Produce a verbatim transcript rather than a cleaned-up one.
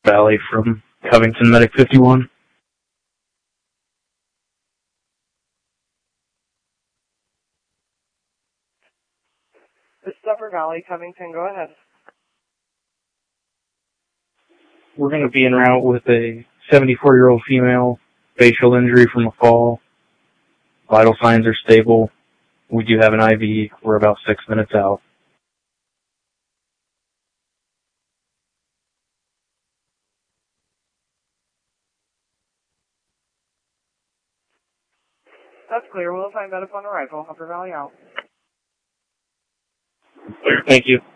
Valley from Covington Medic fifty-one. This is Upper Valley, Covington, go ahead. We're going to be en route with a seventy-four-year-old female, facial injury from a fall. Vital signs are stable. We do have an I V. We're about six minutes out. That's clear. We'll assign that upon arrival. Upper Valley out. Clear. Thank you.